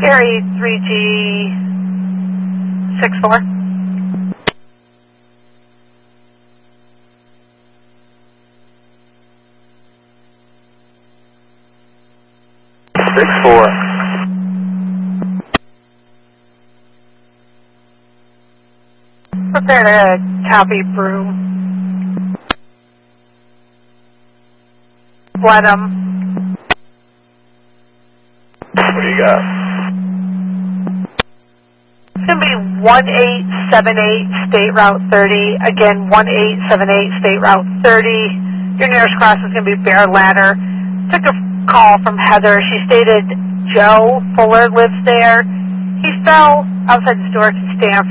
Gary 3G64. Prepare to copy Brew. Blenheim. What do you got? It's going to be 1878 State Route 30. Again, 1878 State Route 30. Your nearest cross is going to be Bear Ladder. Took a call from Heather. She stated Joe Fuller lives there. He fell outside the store at Stanford.